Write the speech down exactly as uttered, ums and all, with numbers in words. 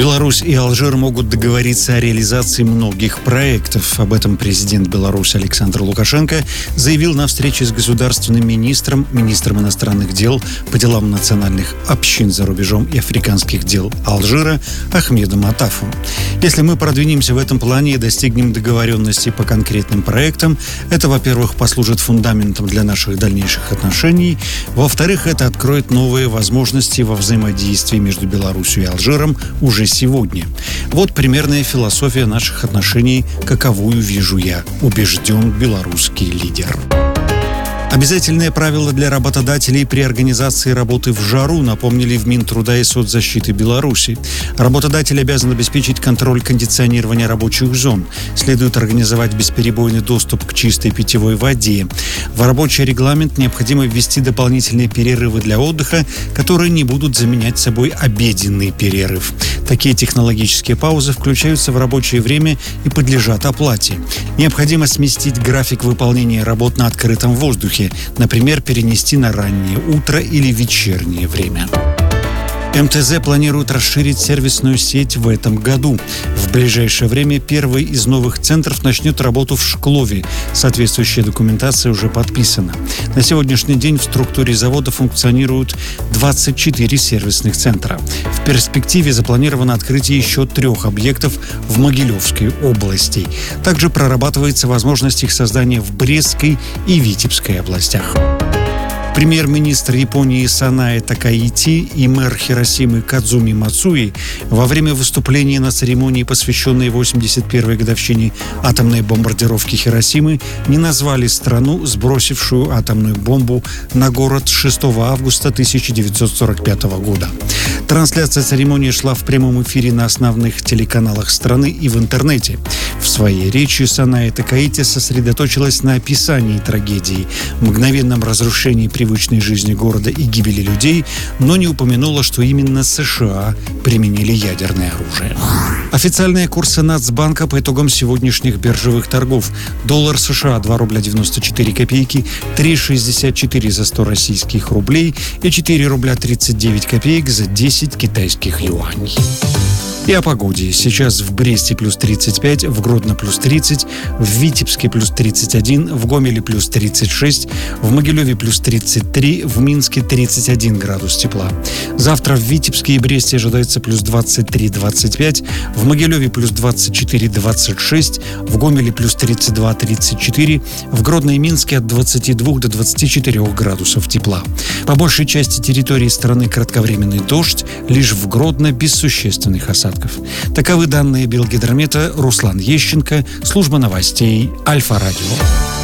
Беларусь и Алжир могут договориться о реализации многих проектов. Об этом президент Беларуси Александр Лукашенко заявил на встрече с государственным министром, министром иностранных дел по делам национальных общин за рубежом и африканских дел Алжира Ахмедом Атафом. Если мы продвинемся в этом плане и достигнем договоренности по конкретным проектам, это, во-первых, послужит фундаментом для наших дальнейших отношений, во-вторых, это откроет новые возможности во взаимодействии между Беларусью и Алжиром уже сегодня. Вот примерная философия наших отношений, каковую вижу я, убежден белорусский лидер. Обязательные правила для работодателей при организации работы в жару напомнили в Минтруда и соцзащиты Беларуси. Работодатель обязан обеспечить контроль кондиционирования рабочих зон. Следует организовать бесперебойный доступ к чистой питьевой воде. В рабочий регламент необходимо ввести дополнительные перерывы для отдыха, которые не будут заменять собой обеденный перерыв. Такие технологические паузы включаются в рабочее время и подлежат оплате. Необходимо сместить график выполнения работ на открытом воздухе, например, перенести на раннее утро или вечернее время. эм тэ зэ планирует расширить сервисную сеть в этом году. В ближайшее время первый из новых центров начнет работу в Шклове. Соответствующая документация уже подписана. На сегодняшний день в структуре завода функционируют двадцать четыре сервисных центра. В перспективе запланировано открытие еще трех объектов в Могилевской области. Также прорабатывается возможность их создания в Брестской и Витебской областях. Премьер-министр Японии Санае Такаити и мэр Хиросимы Кадзуми Мацуи во время выступления на церемонии, посвященной восемьдесят первой годовщине атомной бомбардировки Хиросимы, не назвали страну, сбросившую атомную бомбу на город шестого августа тысяча девятьсот сорок пятого года. Трансляция церемонии шла в прямом эфире на основных телеканалах страны и в интернете. В своей речи Санае Такаити сосредоточилась на описании трагедии, мгновенном разрушении привычной жизни города и гибели людей, но не упомянула, что именно США применили ядерное оружие. Официальные курсы Нацбанка по итогам сегодняшних биржевых торгов. Доллар США два рубля девяносто четыре копейки, три шестьдесят четыре за сто российских рублей и четыре рубля тридцать девять копеек за десять китайских юаней. И о погоде. Сейчас в Бресте плюс тридцать пять, в Гродно плюс тридцать, в Витебске плюс тридцать один, в Гомеле плюс тридцать шесть, в Могилеве плюс тридцать три, в Минске тридцать один градус тепла. Завтра в Витебске и Бресте ожидается плюс двадцать три - двадцать пять, в Могилеве плюс двадцать четыре - двадцать шесть, в Гомеле плюс тридцать два - тридцать четыре, в Гродно и Минске от двадцати двух до двадцати четырёх градусов тепла. По большей части территории страны кратковременный дождь, лишь в Гродно без существенных осадков. Таковы данные Белгидромета. Руслан Ещенко, служба новостей Альфа-Радио.